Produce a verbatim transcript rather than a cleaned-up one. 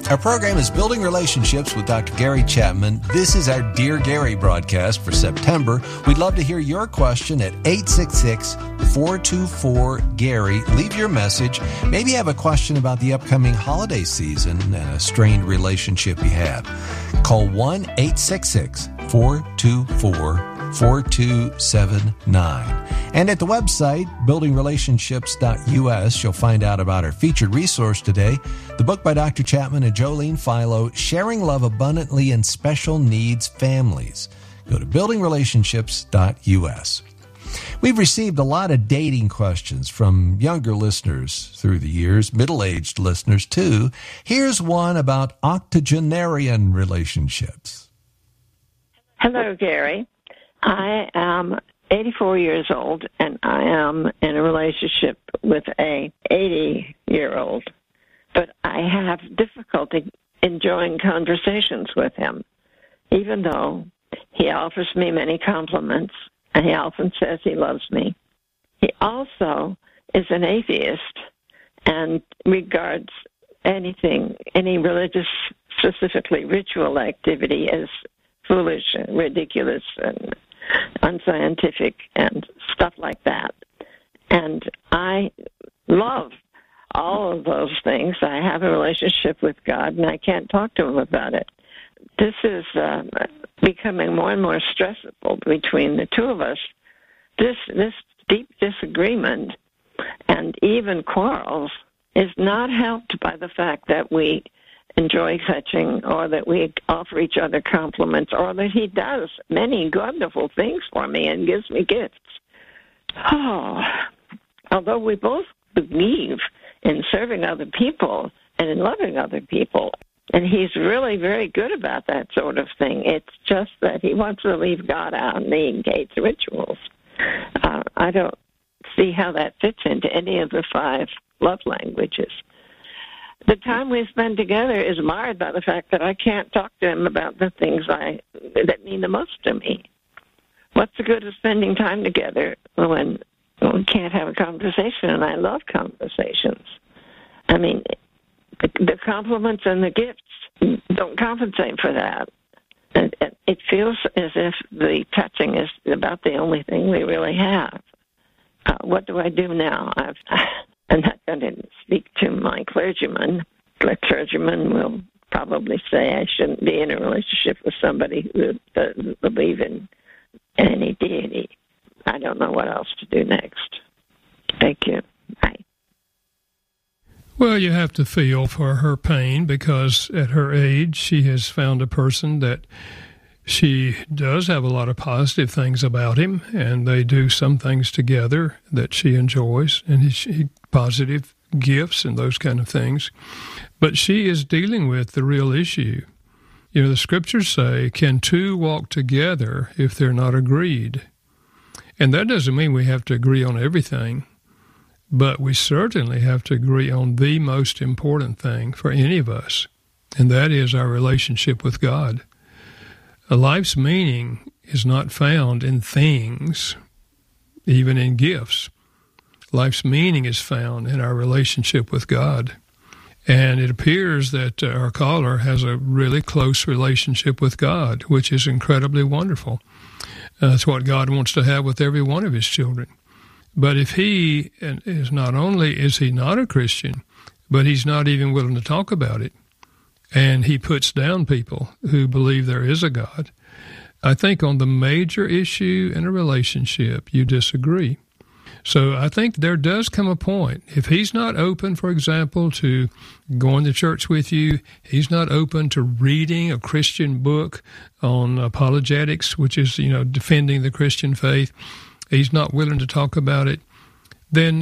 Our program is Building Relationships with Doctor Gary Chapman. This is our Dear Gary broadcast for September. We'd love to hear your question at eight six six, four two four, Gary. Leave your message. Maybe you have a question about the upcoming holiday season and a strained relationship you have. Call one eight six six, four two four, four two seven nine. And at the website, building relationships dot U S, you'll find out about our featured resource today, the book by Doctor Chapman and Jolene Philo, Sharing Love Abundantly in Special Needs Families. Go to building relationships dot U S. We've received a lot of dating questions from younger listeners through the years, middle-aged listeners too. Here's one about octogenarian relationships. Hello, Gary. I am eighty-four years old, and I am in a relationship with a eighty-year-old. But I have difficulty enjoying conversations with him, even though he offers me many compliments, and he often says he loves me. He also is an atheist and regards anything, any religious, specifically ritual activity, as foolish and ridiculous and unscientific and stuff like that. And I love all of those things. I have a relationship with God, and I can't talk to him about it. This is uh, becoming more and more stressful between the two of us. This this deep disagreement and even quarrels is not helped by the fact that we enjoy touching, or that we offer each other compliments, or that he does many wonderful things for me and gives me gifts. Oh, although we both believe in serving other people and in loving other people, and he's really very good about that sort of thing. It's just that he wants to leave God out and he hates rituals. Uh, I don't see how that fits into any of the five love languages. The time we spend together is marred by the fact that I can't talk to him about the things I that mean the most to me. What's the good of spending time together when we can't have a conversation? And I love conversations. I mean, the compliments and the gifts don't compensate for that. And it feels as if the touching is about the only thing we really have. Uh, what do I do now? I've... I'm not going to speak to my clergyman. The clergyman will probably say I shouldn't be in a relationship with somebody who doesn't believe in any deity. I don't know what else to do next. Thank you. Bye. Well, you have to feel for her pain, because at her age she has found a person that she does have a lot of positive things about him, and they do some things together that she enjoys, and he, he, positive gifts and those kind of things. But she is dealing with the real issue. You know, the scriptures say, can two walk together if they're not agreed? And that doesn't mean we have to agree on everything, but we certainly have to agree on the most important thing for any of us, and that is our relationship with God. A life's meaning is not found in things, even in gifts. Life's meaning is found in our relationship with God. And it appears that our caller has a really close relationship with God, which is incredibly wonderful. Uh, that's what God wants to have with every one of his children. But if he is not only is he not a Christian, but he's not even willing to talk about it, and he puts down people who believe there is a God, I think on the major issue in a relationship, you disagree. So I think there does come a point, if he's not open, for example, to going to church with you, he's not open to reading a Christian book on apologetics, which is, you know, defending the Christian faith, he's not willing to talk about it, then